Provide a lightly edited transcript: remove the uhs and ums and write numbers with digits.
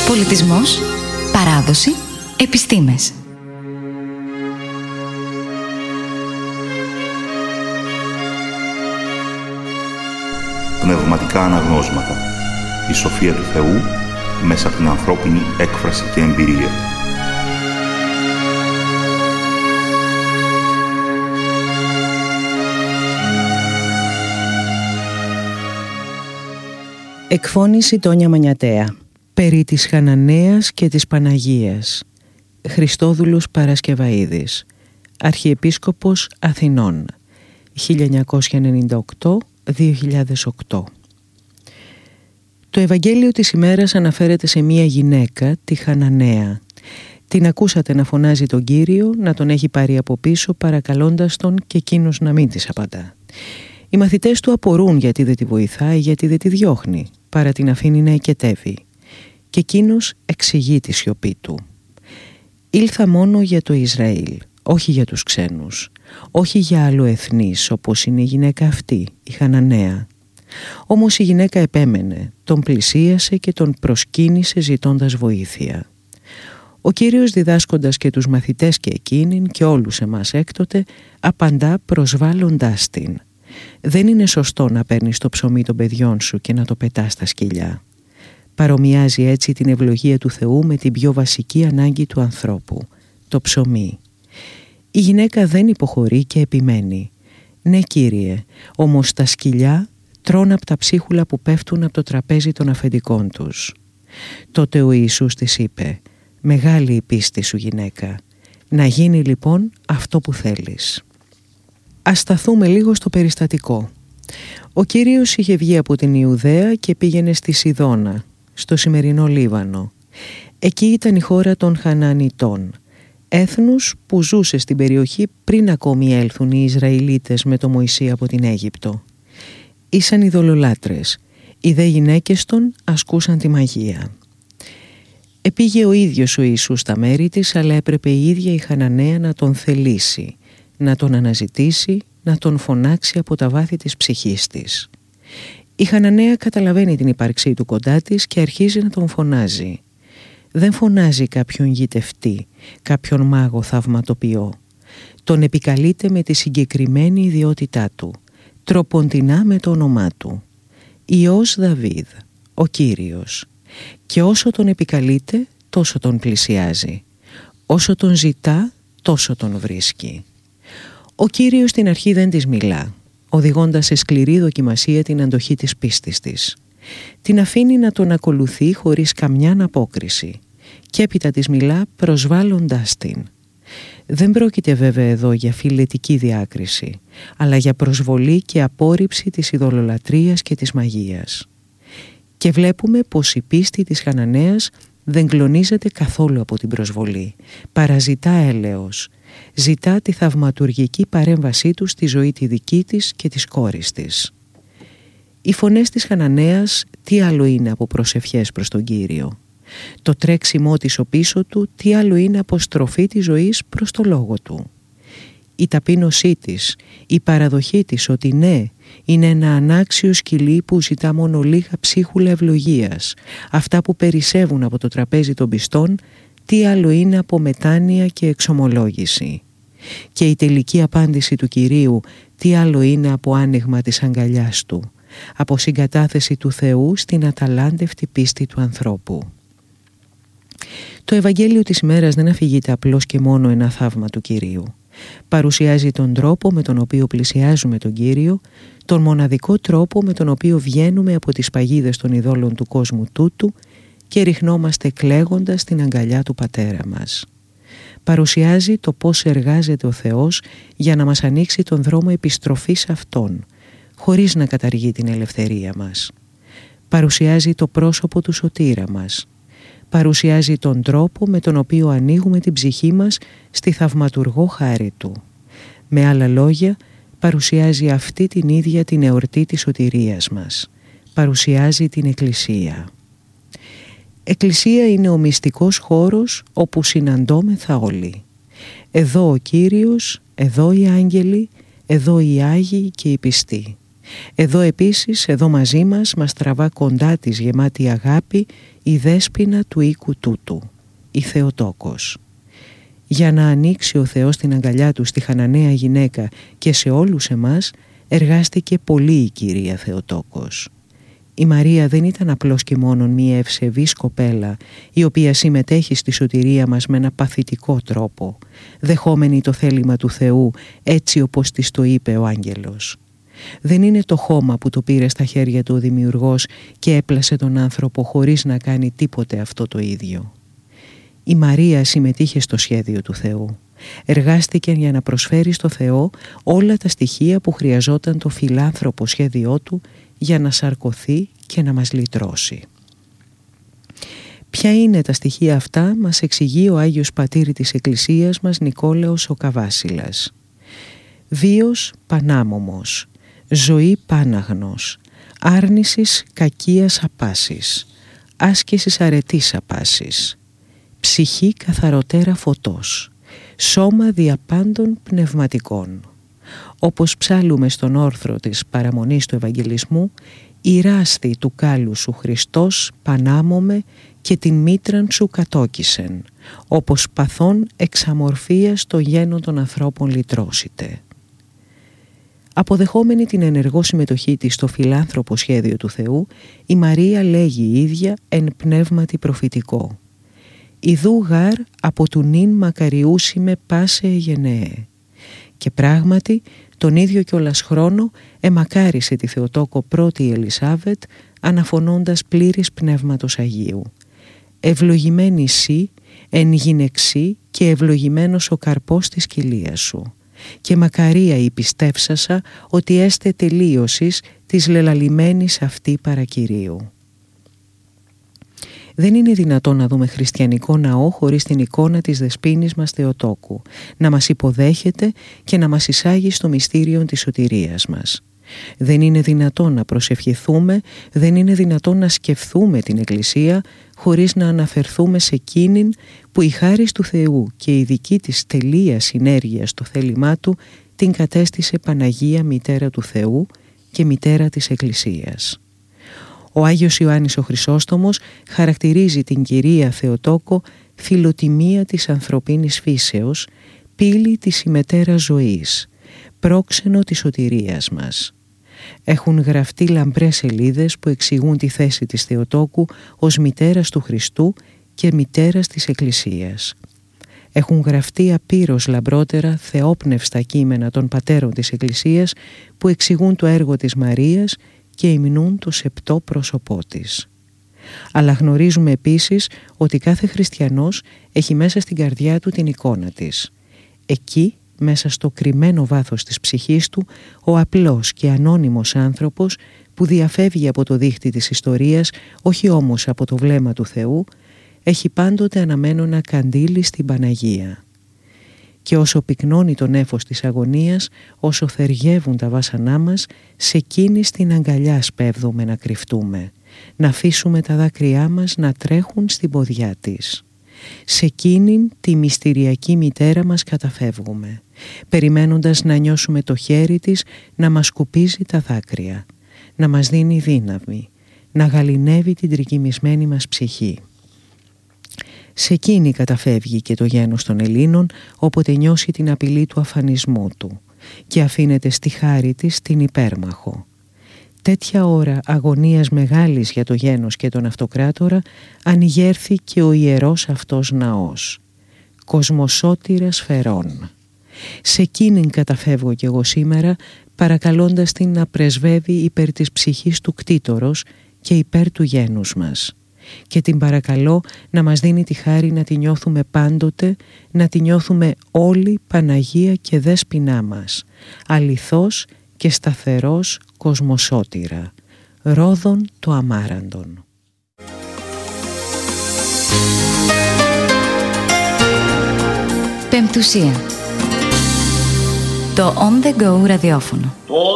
Πολιτισμός, παράδοση, επιστήμες. Πνευματικά αναγνώσματα. Η σοφία του Θεού μέσα από την ανθρώπινη έκφραση και εμπειρία. Εκφώνηση Τόνια Μανιατέα. Περί της Χαναναίας και της Παναγίας. Χριστόδουλος Παρασκευαίδης. Αρχιεπίσκοπος Αθηνών. 1998-2008. Το Ευαγγέλιο της ημέρας αναφέρεται σε μία γυναίκα, τη Χαναναία. Την ακούσατε να φωνάζει τον Κύριο, να τον έχει πάρει από πίσω παρακαλώντας τον και εκείνος να μην της απαντά. Οι μαθητές του απορούν γιατί δεν τη βοηθάει, γιατί δεν τη διώχνει, παρά την αφήνει να εκετεύει. Και εκείνος εξηγεί τη σιωπή του. Ήλθα μόνο για το Ισραήλ, όχι για τους ξένους, όχι για αλλοεθνείς όπως είναι η γυναίκα αυτή, η Χαναναία. Όμως η γυναίκα επέμενε, τον πλησίασε και τον προσκύνησε ζητώντας βοήθεια. Ο Κύριος, διδάσκοντας και τους μαθητές και εκείνην και όλους εμάς έκτοτε, απαντά προσβάλλοντάς την. Δεν είναι σωστό να παίρνεις το ψωμί των παιδιών σου και να το πετάς στα σκυλιά. Παρομοιάζει έτσι την ευλογία του Θεού με την πιο βασική ανάγκη του ανθρώπου, το ψωμί. Η γυναίκα δεν υποχωρεί και επιμένει. Ναι, Κύριε, όμως τα σκυλιά τρώνε από τα ψίχουλα που πέφτουν από το τραπέζι των αφεντικών τους. Τότε ο Ιησούς της είπε: «Μεγάλη η πίστη σου, γυναίκα. Να γίνει λοιπόν αυτό που θέλεις». Ας σταθούμε λίγο στο περιστατικό. Ο Κύριος είχε βγει από την Ιουδαία και πήγαινε στη Σιδώνα, στο σημερινό Λίβανο. Εκεί ήταν η χώρα των Χανανιτών, έθνους που ζούσε στην περιοχή πριν ακόμη έλθουν οι Ισραηλίτες με το Μωυσή από την Αίγυπτο. Ήσαν ειδωλολάτρες, οι δε γυναίκες των ασκούσαν τη μαγεία. Επήγε ο ίδιος ο Ιησούς στα μέρη της, αλλά έπρεπε η ίδια η Χαναναία να τον θελήσει, να τον αναζητήσει, να τον φωνάξει από τα βάθη της ψυχής της. Η Χαναναία καταλαβαίνει την ύπαρξή του κοντά της και αρχίζει να τον φωνάζει. Δεν φωνάζει κάποιον γητευτή, κάποιον μάγο θαυματοποιό. Τον επικαλείται με τη συγκεκριμένη ιδιότητά του, τροποντινά με το όνομά του. Υιός Δαβίδ, ο Κύριος. Και όσο τον επικαλείται, τόσο τον πλησιάζει. Όσο τον ζητά, τόσο τον βρίσκει. Ο Κύριος στην αρχή δεν της μιλά, οδηγώντας σε σκληρή δοκιμασία την αντοχή της πίστης της. Την αφήνει να τον ακολουθεί χωρίς καμιά απόκριση και έπειτα της μιλά προσβάλλοντάς την. Δεν πρόκειται βέβαια εδώ για φιλετική διάκριση, αλλά για προσβολή και απόρριψη της ειδωλολατρίας και της μαγείας. Και βλέπουμε πως η πίστη της Χαναναίας δεν κλονίζεται καθόλου από την προσβολή, παραζητά έλεος. Ζητά τη θαυματουργική παρέμβασή του στη ζωή τη δική της και της κόρης της. Οι φωνές της Χαναναίας τι άλλο είναι από προσευχές προς τον Κύριο. Το τρέξιμό της ο πίσω του τι άλλο είναι από στροφή της ζωής προς το λόγο του. Η ταπείνωσή της, η παραδοχή της ότι ναι, είναι ένα ανάξιο σκυλί που ζητά μόνο λίγα ψίχουλα ευλογίας, αυτά που περισσεύουν από το τραπέζι των πιστών, τι άλλο είναι από μετάνοια και εξομολόγηση. Και η τελική απάντηση του Κυρίου τι άλλο είναι από άνοιγμα της αγκαλιάς του, από συγκατάθεση του Θεού στην αταλάντευτη πίστη του ανθρώπου. Το Ευαγγέλιο της ημέρας δεν αφηγείται απλώς και μόνο ένα θαύμα του Κυρίου. Παρουσιάζει τον τρόπο με τον οποίο πλησιάζουμε τον Κύριο, τον μοναδικό τρόπο με τον οποίο βγαίνουμε από τις παγίδες των ειδόλων του κόσμου τούτου και ριχνόμαστε κλαίγοντας στην αγκαλιά του Πατέρα μας. Παρουσιάζει το πώς εργάζεται ο Θεός για να μας ανοίξει τον δρόμο επιστροφής σε Αυτόν, χωρίς να καταργεί την ελευθερία μας. Παρουσιάζει το πρόσωπο του σωτήρα μας. Παρουσιάζει τον τρόπο με τον οποίο ανοίγουμε την ψυχή μας στη θαυματουργό χάρη Του. Με άλλα λόγια, παρουσιάζει αυτή την ίδια την εορτή της σωτηρίας μας. Παρουσιάζει την Εκκλησία. Εκκλησία είναι ο μυστικός χώρος όπου συναντώμεθα όλοι. Εδώ ο Κύριος, εδώ οι άγγελοι, εδώ οι Άγιοι και οι πιστοί. Εδώ επίσης, εδώ μαζί μας τραβά κοντά της γεμάτη αγάπη η δέσποινα του οίκου τούτου, η Θεοτόκος. Για να ανοίξει ο Θεός την αγκαλιά του στη χαναναία γυναίκα και σε όλους εμάς, εργάστηκε πολύ η Κυρία Θεοτόκος. Η Μαρία δεν ήταν απλώς και μόνον μία ευσεβής κοπέλα, η οποία συμμετέχει στη σωτηρία μας με ένα παθητικό τρόπο, δεχόμενη το θέλημα του Θεού έτσι όπως της το είπε ο άγγελος. Δεν είναι το χώμα που το πήρε στα χέρια του ο Δημιουργός και έπλασε τον άνθρωπο χωρίς να κάνει τίποτε αυτό το ίδιο. Η Μαρία συμμετείχε στο σχέδιο του Θεού. Εργάστηκε για να προσφέρει στο Θεό όλα τα στοιχεία που χρειαζόταν το φιλάνθρωπο σχέδιό του για να σαρκωθεί και να μας λυτρώσει. Ποια είναι τα στοιχεία αυτά μας εξηγεί ο Άγιος Πατήρ της Εκκλησίας μας Νικόλαος ο Καβάσιλας. Βίος πανάμωμος, ζωή πάναγνος, άρνησης κακίας απάσης, άσκησης αρετής απάσης, ψυχή καθαροτέρα φωτός, σώμα διαπάντων πνευματικών. Όπως ψάλουμε στον όρθρο της παραμονής του Ευαγγελισμού, η ράστη του κάλου σου Χριστός πανάμωμε και την μήτραν σου κατόκισεν, όπως παθών εξαμορφίας το γένο των ανθρώπων λυτρώσιτε. Αποδεχόμενη την ενεργό συμμετοχή της στο φιλάνθρωπο σχέδιο του Θεού, η Μαρία λέγει η ίδια εν πνεύματι προφητικό «Ιδού γάρ από του νυν μακαριούσιμε πάσε γενναίε». Και πράγματι τον ίδιο κιόλας χρόνο εμακάρισε τη Θεοτόκο πρώτη Ελισάβετ αναφωνώντας πλήρης πνεύματος Αγίου. «Ευλογημένη σύ εν γυναιξή και ευλογημένος ο καρπός της κοιλίας σου. Και μακαρία η πιστεύσασα ότι έστε τελείωσης της λελαλημένης αυτή παρακυρίου». Δεν είναι δυνατόν να δούμε χριστιανικό ναό χωρίς την εικόνα της δεσποίνης μας Θεοτόκου, να μας υποδέχεται και να μας εισάγει στο μυστήριο της σωτηρίας μας. Δεν είναι δυνατόν να προσευχηθούμε, δεν είναι δυνατόν να σκεφτούμε την Εκκλησία χωρίς να αναφερθούμε σε εκείνην που η χάρις του Θεού και η δική της τελεία συνέργεια στο θέλημά του την κατέστησε Παναγία Μητέρα του Θεού και Μητέρα της Εκκλησίας. Ο Άγιος Ιωάννης ο Χρυσόστομος χαρακτηρίζει την Κυρία Θεοτόκο φιλοτιμία της ανθρωπίνης φύσεως, πύλη της ημετέρας ζωής, πρόξενο της σωτηρίας μας. Έχουν γραφτεί λαμπρές σελίδες που εξηγούν τη θέση της Θεοτόκου ως μητέρας του Χριστού και μητέρας της Εκκλησίας. Έχουν γραφτεί απείρως λαμπρότερα θεόπνευστα κείμενα των πατέρων της Εκκλησίας που εξηγούν το έργο της Μαρίας και υμνούν το σεπτό πρόσωπό της. Αλλά γνωρίζουμε επίσης ότι κάθε χριστιανός έχει μέσα στην καρδιά του την εικόνα της. Εκεί, μέσα στο κρυμμένο βάθος της ψυχής του, ο απλός και ανώνυμος άνθρωπος που διαφεύγει από το δίχτυ της ιστορίας, όχι όμως από το βλέμμα του Θεού, έχει πάντοτε αναμένωνα καντήλι στην Παναγία. Και όσο πυκνώνει το νέφος της αγωνίας, όσο θεργεύουν τα βάσανά μας, σε εκείνη στην αγκαλιά σπέβδουμε να κρυφτούμε, να αφήσουμε τα δάκρυά μας να τρέχουν στην ποδιά της. Σε εκείνην τη μυστηριακή μητέρα μας καταφεύγουμε, περιμένοντας να νιώσουμε το χέρι της να μας σκουπίζει τα δάκρυα, να μας δίνει δύναμη, να γαληνεύει την τρικυμισμένη μας ψυχή. Σε εκείνη καταφεύγει και το γένος των Ελλήνων όποτε νιώσει την απειλή του αφανισμού του και αφήνεται στη χάρη της την υπέρμαχο. Τέτοια ώρα αγωνίας μεγάλης για το γένος και τον αυτοκράτορα ανοιγέρθη και ο ιερός αυτός ναός, κοσμοσώτηρας φερών. Σε εκείνην καταφεύγω κι εγώ σήμερα, παρακαλώντας την να πρεσβεύει υπέρ της ψυχής του κτήτορος και υπέρ του γένους μας. Και την παρακαλώ να μας δίνει τη χάρη να τη νιώθουμε πάντοτε, να τη νιώθουμε όλοι Παναγία και Δέσποινά μας, αληθώς και σταθερός κοσμοσώτηρα, Ρόδον το αμάραντον. Πεμπτουσία. Το On The Go ραδιόφωνο.